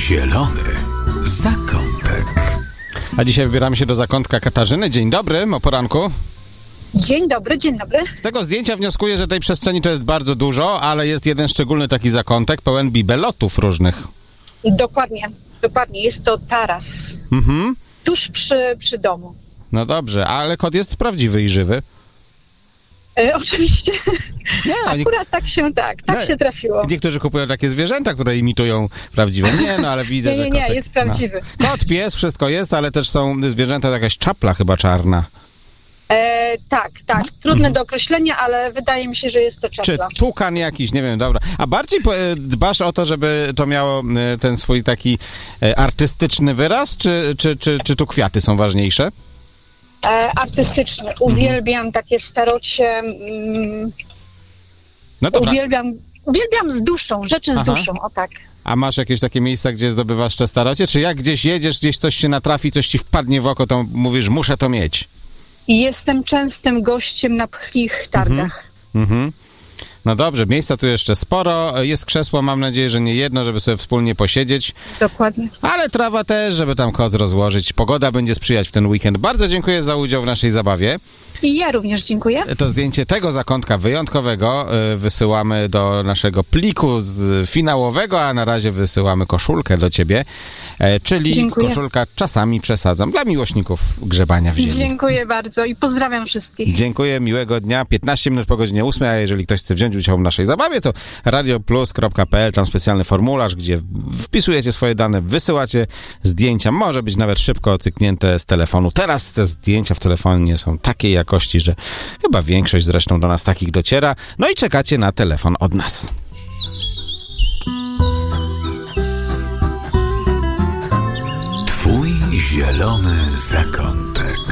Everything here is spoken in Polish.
Zielony zakątek. A dzisiaj wybieramy się do zakątka Katarzyny. Dzień dobry, o poranku. Dzień dobry, dzień dobry. Z tego zdjęcia wnioskuję, że tej przestrzeni to jest bardzo dużo, ale jest jeden szczególny taki zakątek pełen bibelotów różnych. Dokładnie. Jest to taras. Tuż przy domu. No dobrze, ale kot jest prawdziwy i żywy. Oczywiście. Nie, Akurat tak się trafiło. Niektórzy kupują takie zwierzęta, które imitują prawdziwe. Nie, no ale widzę, że Nie, jest prawdziwy. No. Kot, pies, wszystko jest, ale też są zwierzęta, jakaś czapla chyba czarna. Tak. Trudne do określenia, ale wydaje mi się, że jest to czapla. Czy tukan jakiś, nie wiem, dobra. A bardziej dbasz o to, żeby to miało ten swój taki artystyczny wyraz, czy tu kwiaty są ważniejsze? Artystyczny. Uwielbiam takie starocie. No dobra. Uwielbiam z duszą, rzeczy z duszą, o tak. A masz jakieś takie miejsca, gdzie zdobywasz te starocie? Czy jak gdzieś jedziesz, gdzieś coś się natrafi, coś ci wpadnie w oko, to mówisz, muszę to mieć? Jestem częstym gościem na pchlich targach. No dobrze, miejsca tu jeszcze sporo. Jest krzesło, mam nadzieję, że nie jedno, żeby sobie wspólnie posiedzieć. Dokładnie. Ale trawa też, żeby tam koc rozłożyć. Pogoda będzie sprzyjać w ten weekend. Bardzo dziękuję za udział w naszej zabawie. I ja również dziękuję. To zdjęcie tego zakątka wyjątkowego wysyłamy do naszego pliku finałowego, a na razie wysyłamy koszulkę do ciebie, czyli dziękuję. Koszulka czasami przesadzam dla miłośników grzebania w ziemi. Dziękuję bardzo i pozdrawiam wszystkich. Dziękuję, miłego dnia. 15 minut po godzinie 8, a jeżeli ktoś chce wziąć udział w naszej zabawie, to radioplus.pl, tam specjalny formularz, gdzie wpisujecie swoje dane, wysyłacie zdjęcia, może być nawet szybko cyknięte z telefonu. Teraz te zdjęcia w telefonie są takiej jakości, że chyba większość zresztą do nas takich dociera. No i czekacie na telefon od nas. Twój zielony zakątek.